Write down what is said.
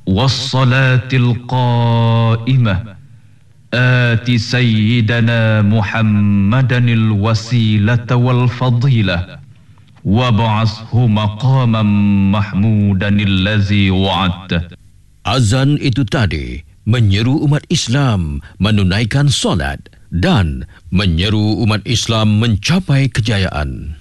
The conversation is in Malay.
والصلاة القائمة آت سيدنا محمدا الوسيلة والفضيلة وابعثه مقاما محمودا الذي وعدته. Azan itu tadi menyeru umat Islam menunaikan solat dan menyeru umat Islam mencapai kejayaan.